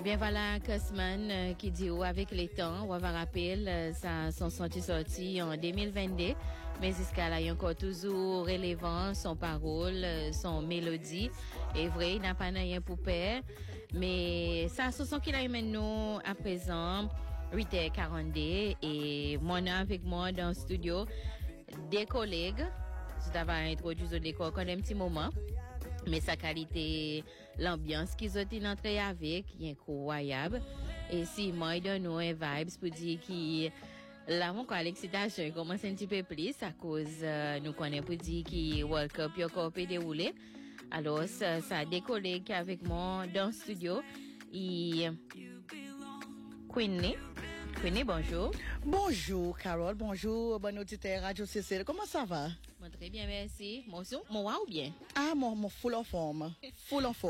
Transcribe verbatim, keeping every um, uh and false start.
bien, voilà, Cosman euh, qui dit oh, avec les temps, on va rappeler, euh, ça sont sortis sortis en deux mille vingt-deux, mais jusqu'à là, il y a encore toujours relevant son parole, euh, son mélodie. Et vrai, il n'a pas rien pour père, mais ça, ce sont qu'il a eu maintenant à présent, huit heures quarante-deux, et moi, avec moi dans le studio, des collègues, je t'avais introduit au décor quand un petit moment. Mais sa qualité, l'ambiance qu'ils ont entré avec, est incroyable. Et si moi, il donne nous un vibes pour dire que là, mon quoi, l'excitation commence un petit peu plus à cause, euh, nous connaissons pour dire que World Cup, il y a encore déroulé. Alors, ça, ça a des collègues avec moi dans le studio. Et, Queenie. Queenie, bonjour. Bonjour, Carole. Bonjour, bon auditeur Radio C C. Comment ça va? Bon, très bien, merci. Mon son, mon wow, bien. Ah, mon, mon full en forme. Full en forme.